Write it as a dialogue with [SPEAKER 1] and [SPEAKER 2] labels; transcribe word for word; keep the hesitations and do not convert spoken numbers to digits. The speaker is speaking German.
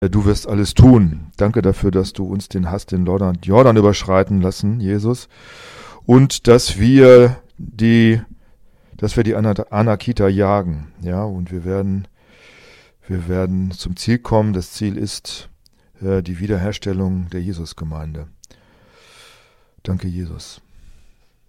[SPEAKER 1] Du wirst alles tun. Danke dafür, dass du uns den hast den Jordan, Jordan überschreiten lassen, Jesus. Und dass wir die, dass wir die Anakita jagen. Ja, und wir werden, wir werden zum Ziel kommen. Das Ziel ist äh, die Wiederherstellung der Jesusgemeinde. Danke, Jesus.